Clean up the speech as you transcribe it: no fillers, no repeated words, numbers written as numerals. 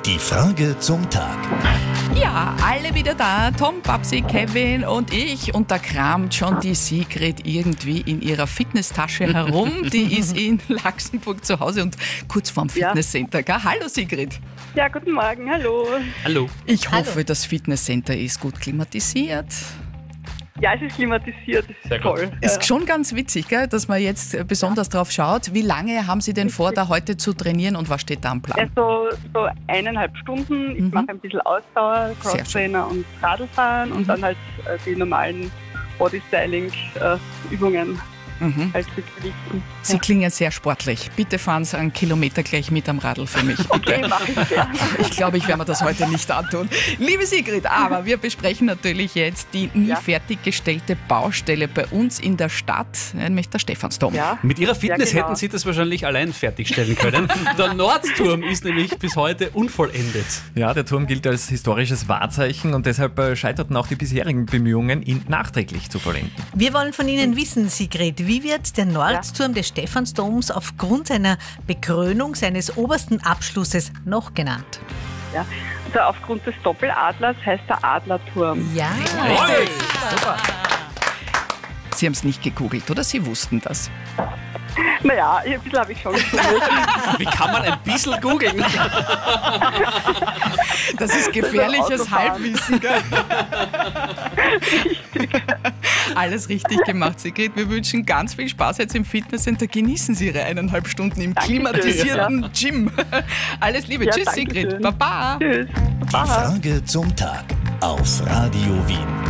Die Frage zum Tag. Ja, alle wieder da. Tom, Babsi, Kevin und ich. Und da kramt schon die Sigrid irgendwie in ihrer Fitnesstasche herum. Die ist in Laxenburg zu Hause und kurz vorm Fitnesscenter. Gell? Hallo Sigrid. Ja, guten Morgen, hallo. Hallo. Ich hoffe, das Fitnesscenter ist gut klimatisiert. Ja, es ist klimatisiert, das ist Sehr gut. toll. Ist schon ganz witzig, gell, dass man jetzt besonders drauf schaut. Wie lange haben Sie denn vor, da heute zu trainieren und was steht da am Plan? Also so 1,5 Stunden. Ich mache ein bisschen Ausdauer, Sehr Crosstrainer und Radlfahren und dann halt die normalen Bodystyling-Übungen halt mit Gewichten. Sie klingen sehr sportlich. Bitte fahren Sie einen Kilometer gleich mit am Radl für mich. Okay, mache ich gerne. Ich glaube, ich werde mir das heute nicht antun. Liebe Sigrid, aber wir besprechen natürlich jetzt die nie fertiggestellte Baustelle bei uns in der Stadt, nämlich der Stephansdom. Ja. Mit Ihrer Fitness Ja, genau. hätten Sie das wahrscheinlich allein fertigstellen können. Der Nordturm ist nämlich bis heute unvollendet. Ja, der Turm gilt als historisches Wahrzeichen und deshalb scheiterten auch die bisherigen Bemühungen, ihn nachträglich zu vollenden. Wir wollen von Ihnen wissen, Sigrid, wie wird der Nordturm des Stephansdoms aufgrund seiner Bekrönung seines obersten Abschlusses noch genannt? Ja. Also aufgrund des Doppeladlers heißt der Adlerturm. Ja, Richtig. Super. Sie haben es nicht gegoogelt, oder? Sie wussten das. Naja, ein bisschen habe ich schon gefunden. Wie kann man ein bisschen googeln? Das ist gefährliches Autofahren. Halbwissen, gell? Alles richtig gemacht, Sigrid. Wir wünschen ganz viel Spaß jetzt im Fitnesscenter. Genießen Sie Ihre 1,5 Stunden im Dankeschön, klimatisierten Gym. Alles Liebe. Ja, Tschüss, dankeschön. Sigrid. Baba. Tschüss. Die Frage zum Tag auf Radio Wien.